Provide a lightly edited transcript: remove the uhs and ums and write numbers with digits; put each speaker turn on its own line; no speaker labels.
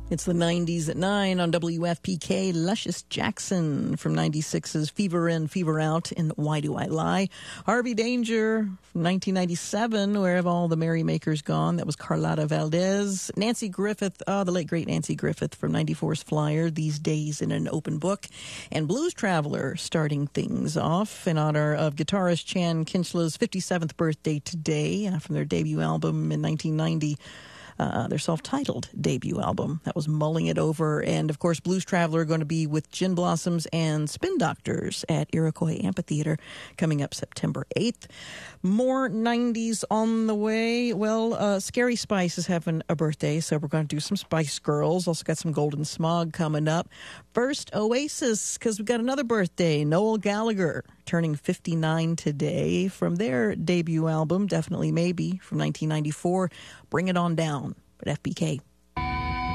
It's the 90s at 9 on WFPK. Luscious Jackson from 96's Fever In, Fever Out in Why Do I Lie? Harvey Danger from 1997, Where Have All the Merrymakers Gone? That was Carlotta Valdez. Nancy Griffith, the late great Nancy Griffith from 94's Flyer, These Days in an Open Book. And Blues Traveler starting things off in honor of guitarist Chan Kinchla's 57th birthday today from their debut album in 1990. Their self-titled debut album. That was Mulling It Over. And, of course, Blues Traveler going to be with Gin Blossoms and Spin Doctors at Iroquois Amphitheater coming up September 8th. More 90s on the way. Well, Scary Spice is having a birthday, so we're going to do some Spice Girls. Also got some Golden Smog coming up. First, Oasis, because we've got another birthday. Noel Gallagher turning 59 today from their debut album, Definitely Maybe, from 1994. Bring It On Down at FBK.